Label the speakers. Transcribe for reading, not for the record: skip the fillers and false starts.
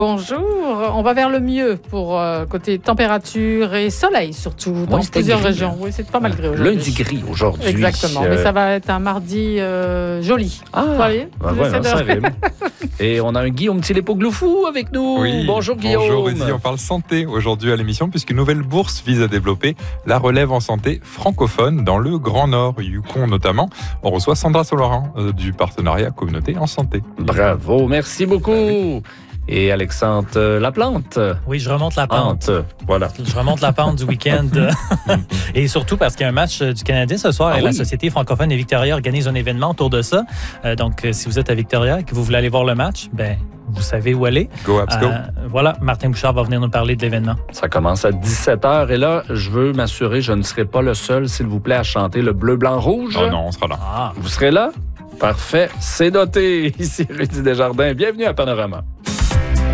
Speaker 1: Bonjour, on va vers le mieux pour côté température et soleil surtout dans plusieurs régions. Oui, c'est pas mal gris aujourd'hui.
Speaker 2: Lundi gris aujourd'hui.
Speaker 1: Exactement, mais ça va être un mardi joli.
Speaker 2: Vous voyez, ça rime. Et on a un Guillaume Thilépo-Gloufou avec nous.
Speaker 3: Oui,
Speaker 2: bonjour Guillaume.
Speaker 3: Bonjour Rudy, on parle santé aujourd'hui à l'émission puisqu'une nouvelle bourse vise à développer la relève en santé francophone dans le Grand Nord, Yukon notamment. On reçoit Sandra Solorin du partenariat Communauté en santé.
Speaker 2: Bravo, merci beaucoup. Et Alexandre Laplante.
Speaker 4: Oui, je remonte la pente.
Speaker 2: Voilà.
Speaker 4: Je remonte la pente du week-end. Et surtout parce qu'il y a un match du Canadien ce soir et la Société francophone de Victoria organise un événement autour de ça. Donc, si vous êtes à Victoria et que vous voulez aller voir le match, vous savez où aller.
Speaker 3: Go, Habs, go.
Speaker 4: Voilà, Martin Bouchard va venir nous parler de l'événement.
Speaker 2: Ça commence à 17h. Et là, je veux m'assurer, je ne serai pas le seul, s'il vous plaît, à chanter le bleu, blanc, rouge.
Speaker 3: Oh non, on sera là.
Speaker 2: Vous serez là? Parfait, c'est noté. Ici Rudy Desjardins. Bienvenue à Panorama.